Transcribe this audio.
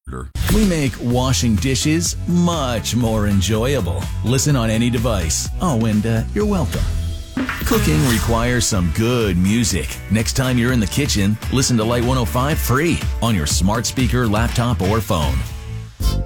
We make washing dishes much more enjoyable. Listen on any device. Oh, and you're welcome. Cooking requires some good music. Next time you're in the kitchen, listen to Light 105 free on your smart speaker, laptop, or phone.